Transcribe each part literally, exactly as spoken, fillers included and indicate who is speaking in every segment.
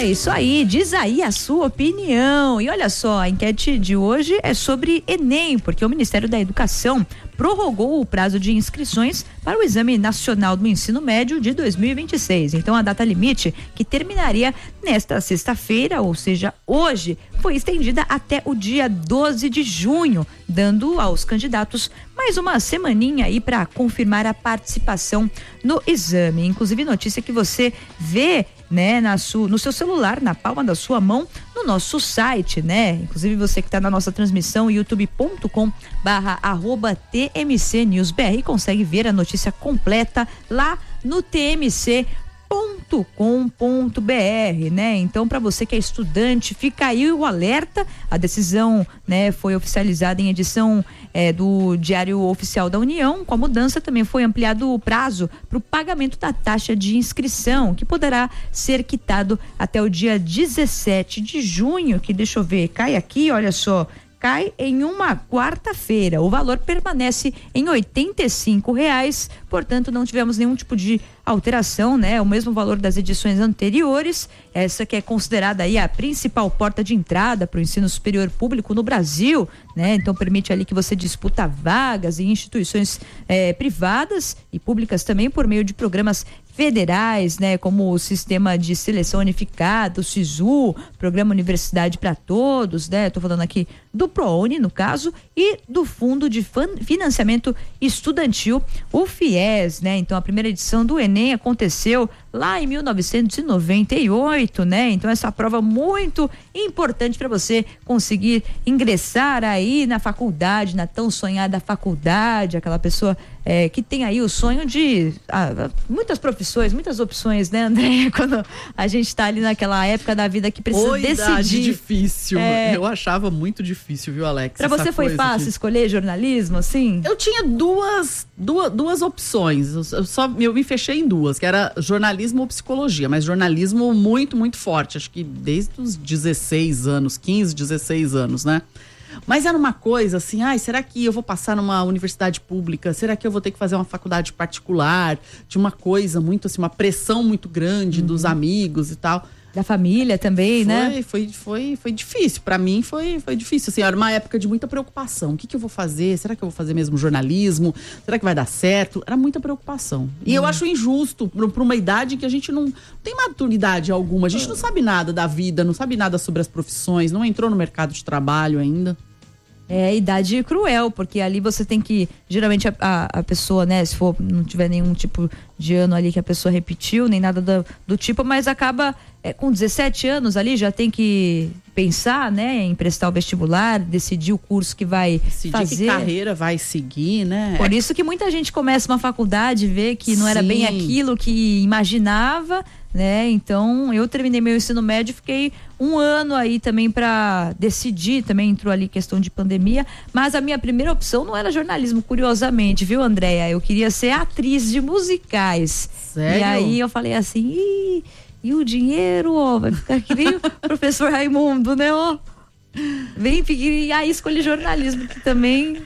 Speaker 1: isso aí, diz aí a sua opinião. E olha só, a enquete de hoje é sobre Enem, porque o Ministério da Educação prorrogou o prazo de inscrições para o Exame Nacional do Ensino Médio de dois mil e vinte e seis. Então, a data limite, que terminaria nesta sexta-feira, ou seja, hoje, foi estendida até o dia doze de junho, dando aos candidatos mais uma semaninha aí para confirmar a participação no exame. Inclusive, notícia que você vê, né, na sua, no seu celular, na palma da sua mão, no nosso site, né? Inclusive você que está na nossa transmissão, youtube ponto com barra arroba T M C News B R, consegue ver a notícia completa lá no T M C ponto com ponto B R, né? Então, para você que é estudante, fica aí o alerta. A decisão, né, foi oficializada em edição é, do Diário Oficial da União. Com a mudança, também foi ampliado o prazo para o pagamento da taxa de inscrição, que poderá ser quitado até o dia dezessete de junho, que deixa eu ver, cai aqui, olha só, cai em uma quarta-feira. O valor permanece em oitenta e cinco reais, portanto não tivemos nenhum tipo de alteração, né? O mesmo valor das edições anteriores, essa que é considerada aí a principal porta de entrada para o ensino superior público no Brasil, né? Então permite ali que você disputa vagas em instituições eh, privadas e públicas também por meio de programas federais, né? Como o Sistema de Seleção Unificado, o SISU, Programa Universidade para Todos, né? Tô falando aqui do ProUni, no caso, e do Fundo de Financiamento Estudantil, o FIES, né? Então a primeira edição do Enem aconteceu lá em mil novecentos e noventa e oito, né? Então essa prova muito importante para você conseguir ingressar aí na faculdade, na tão sonhada faculdade, aquela pessoa é, que tem aí o sonho de ah, muitas profissões, muitas opções, né, André? Quando a gente tá ali naquela época da vida que precisa
Speaker 2: Oi,
Speaker 1: decidir.
Speaker 2: idade difícil.
Speaker 1: É...
Speaker 2: Eu achava muito difícil, viu, Alex?
Speaker 1: Pra você foi fácil que... escolher jornalismo, assim?
Speaker 2: Eu tinha duas, duas, duas opções. Eu só eu me fechei em duas, que era jornalismo ou psicologia, mas jornalismo muito, muito forte. Acho que desde os dezesseis anos, quinze, dezesseis anos, né? Mas era uma coisa assim, ai, será que eu vou passar numa universidade pública? Será que eu vou ter que fazer uma faculdade particular? De uma coisa muito assim, uma pressão muito grande uhum. dos amigos e tal.
Speaker 1: Da família também,
Speaker 2: foi,
Speaker 1: né?
Speaker 2: Foi, foi, foi difícil. Pra mim foi, foi difícil. Assim, era uma época de muita preocupação. O que, que eu vou fazer? Será que eu vou fazer mesmo jornalismo? Será que vai dar certo? Era muita preocupação. E hum. eu acho injusto pra uma idade que a gente não tem maturidade alguma. A gente não sabe nada da vida, não sabe nada sobre as profissões, não entrou no mercado de trabalho ainda.
Speaker 1: É idade cruel, porque ali você tem que, geralmente a, a, a pessoa, né, se for, não tiver nenhum tipo de ano ali que a pessoa repetiu, nem nada do, do tipo, mas acaba é, com dezessete anos ali, já tem que pensar, né, em prestar o vestibular, decidir o curso que vai decidir fazer.
Speaker 2: Que carreira vai seguir, né?
Speaker 1: Por isso que muita gente começa uma faculdade e vê que não Sim. era bem aquilo que imaginava, né? Então eu terminei meu ensino médio, fiquei um ano aí também para decidir, também entrou ali questão de pandemia, mas a minha primeira opção não era jornalismo, curiosamente, viu, Andréia? Eu queria ser atriz de musicais.
Speaker 2: Sério?
Speaker 1: E aí eu falei assim, Ih, e o dinheiro, ó, vai ficar que nem o professor Raimundo, né, ó. Vem, e aí escolhi jornalismo, que também,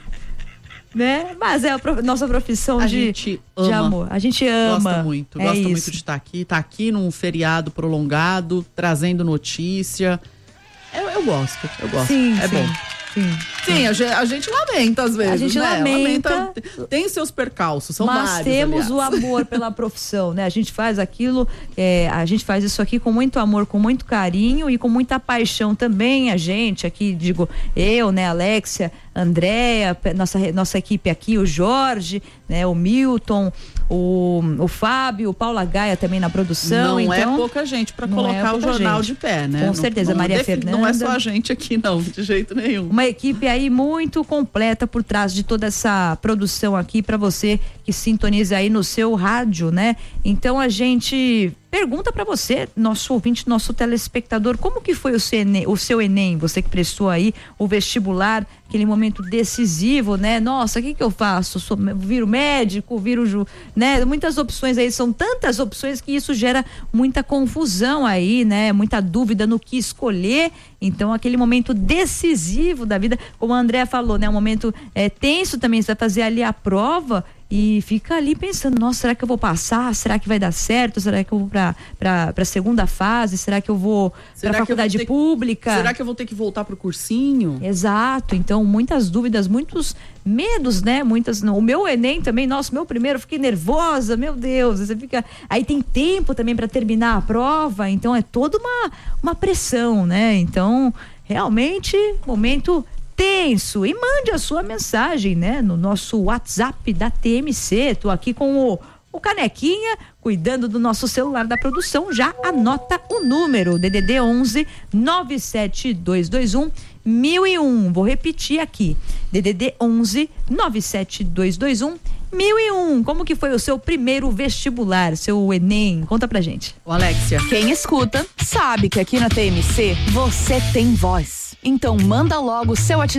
Speaker 1: né? Mas é a prof... nossa profissão
Speaker 2: a
Speaker 1: de,
Speaker 2: gente ama.
Speaker 1: de amor. A gente ama.
Speaker 2: Gosta muito,
Speaker 1: é
Speaker 2: gosta
Speaker 1: isso.
Speaker 2: muito de estar aqui. Tá aqui num feriado prolongado, trazendo notícia. Eu, eu gosto, eu gosto.
Speaker 1: Sim,
Speaker 2: é
Speaker 1: sim.
Speaker 2: bom.
Speaker 1: Sim,
Speaker 2: sim a, gente, a gente lamenta às vezes,
Speaker 1: a gente
Speaker 2: né?
Speaker 1: lamenta,
Speaker 2: lamenta. Tem seus percalços, são
Speaker 1: mas
Speaker 2: vários,
Speaker 1: temos
Speaker 2: aliás.
Speaker 1: o amor pela profissão, né? A gente faz aquilo, é, a gente faz isso aqui com muito amor, com muito carinho e com muita paixão também. A gente aqui, digo, eu, né, Alexia, Andréia, nossa, nossa equipe aqui, o Jorge, né, o Milton, o, o Fábio, o Paula Gaia também na produção.
Speaker 2: Não
Speaker 1: então,
Speaker 2: é pouca gente para colocar é o jornal
Speaker 1: gente.
Speaker 2: de pé, né?
Speaker 1: Com
Speaker 2: não,
Speaker 1: certeza,
Speaker 2: não,
Speaker 1: Maria
Speaker 2: não,
Speaker 1: Fernanda.
Speaker 2: Não é só a gente aqui, não, de jeito nenhum.
Speaker 1: Uma equipe aí muito completa por trás de toda essa produção aqui para você que sintoniza aí no seu rádio, né? Então a gente pergunta para você, nosso ouvinte, nosso telespectador, como que foi o seu Enem, o seu Enem, você que prestou aí o vestibular, aquele momento decisivo, né? Nossa, o que que eu faço? Sou, viro médico, viro, né? Muitas opções aí, são tantas opções que isso gera muita confusão aí, né? Muita dúvida no que escolher. Então, aquele momento decisivo da vida, como a Andréa falou, né? Um momento é, tenso também, você vai fazer ali a prova e fica ali pensando, nossa, será que eu vou passar? Será que vai dar certo? Será que eu vou para para para segunda fase? Será que eu vou para faculdade
Speaker 2: ter,
Speaker 1: pública?
Speaker 2: Será que eu vou ter que voltar pro cursinho?
Speaker 1: Exato. Então, muitas dúvidas, muitos medos, né? Muitas, não. O meu Enem também, nossa, meu primeiro, eu fiquei nervosa, meu Deus, você fica, aí tem tempo também para terminar a prova, então é toda uma uma pressão, né? Então, realmente, momento tenso. E mande a sua mensagem, né? No nosso WhatsApp da T M C. Tô aqui com o, o Canequinha, cuidando do nosso celular da produção. Já anota o número: D D D onze nove sete dois dois um mil e um. Vou repetir aqui: D D D onze nove sete dois dois um mil e um. Como que foi o seu primeiro vestibular, seu Enem? Conta pra gente.
Speaker 2: Ô, Alexia.
Speaker 3: Quem escuta sabe que aqui na T M C você tem voz. Então manda logo o seu WhatsApp